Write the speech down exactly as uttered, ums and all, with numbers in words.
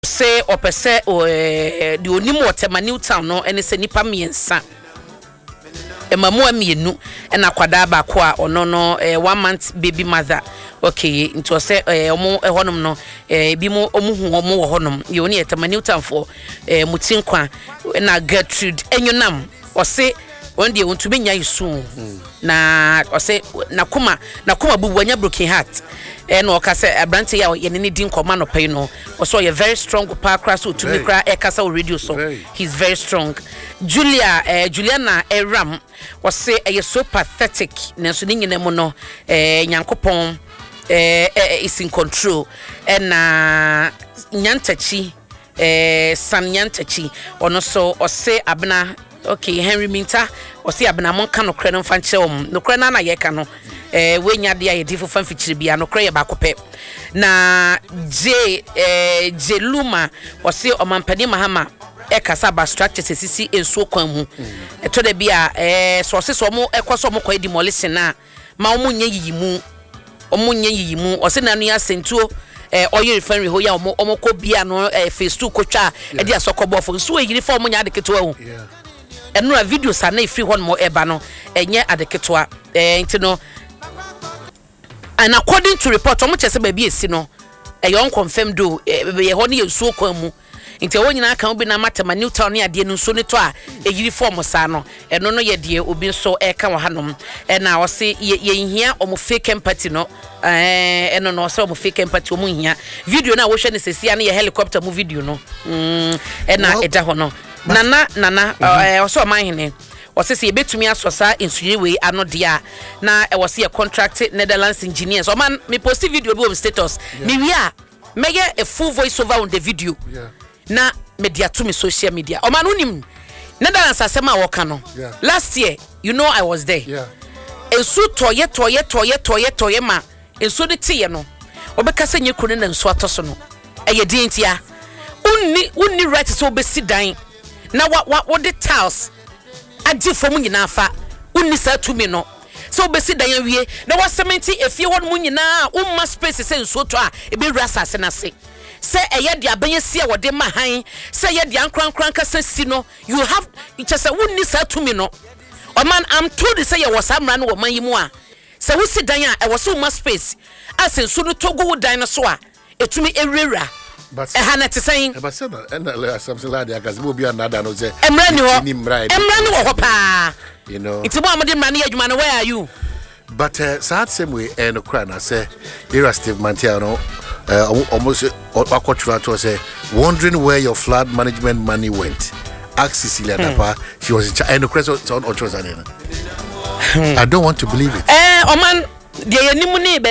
say opese o the onimu otema Newtown no ene se nipa miensa emamu amienu ena kwada ba ko a ono no one month baby mother okay nti o se omo ehonom no bi mo omu hu omo wo honom ye oni etema Newtown for mutinkwa na Gertrude enyonam o se on de wontu benya yisu na o se na kuma na kuma bubu anya broken heart e no ka se abrante ya ye ne din koma no pay no o so ye very strong pa kra so to me kra e kasa radio so he's very strong. Julia eh Juliana Eram o se e so pathetic na so ni nyina mu no eh Nyankopon eh is in control e na Nyantachi eh San Nyantachi ono so o se abna okay Henry Minta o se abna mon ka no kra no fa nche om no kra na na ye ka no eh we nya dia ye difo fa mfichiri bia no kra ye ba kopɛ na J eh Jeluma o se omampani mahama e kasa ba structure sisi enso kwan mu eto de bia eh so se so mo ekoso mo kwa demolition na ma omo nya yiyimu omo nya yiyimu o se na no ya sentuo eh oyo refinery ho ya omo omo ko bia no eh phase two kotwa e dia sokobo fo so yiri fo omo nya de ketewa hu eno a video sa na free hon mo eba no enye adeketewa eh ntino. And according to report, omo chese baby esi no e yon confirm do ye ho ne yesuo kwan mu nti wo nyina kan obi na matema Newtown ne ade no so ne to a e yiri form sa no eno no ye de obi nso e ka wa hanom e na wo se ye nhia omo fake empathy no eh eno no so omo fake empathy omo nhia video na wo hwe ne sesia ne ye helicopter mu video no mm e na e da ho no nana nana eh so manhene o se se betumi asosa insure we ano dia na e wo se contract Netherlands engineers o man me post video bi on status me wia mege a full voice over on the video yeah. Na media to me social media o man unim Netherlands asema wo ka no last year you know I was there yeah. Ensu toye toye toye toye toye ma ensu de tie no obeka se nye kunu na ensu atoso no eye dintia unni unni right so obesi dan na what what the tiles agi fo mu nyina fa unni sa to me no so obesi dan wie na wa sementi efie won mu nyina umma space se ensu to a e be rasa se na se se eye de abanye sie wode ma han se ye de ankrankran ka si no you have just say unni sa to me no o man am told say ye was amra no wo man yimu a se wo si dan a e was umma space as ensu no togo wo dan no so a etumi ewrewra. But eh na te saying but say na something like that because we be another no say emra ni ho emra ni ho pa you know it's about amade mra ni adwuma no where are you but uh, sad same way and uh, cry na say era Steve Mantiano uh, almost akotwa to say wondering where your flood management money went. Ask Cecilia hmm. Dapa she was in charge and the question on Ochozanena. I don't want to believe it eh o man de yanimu ni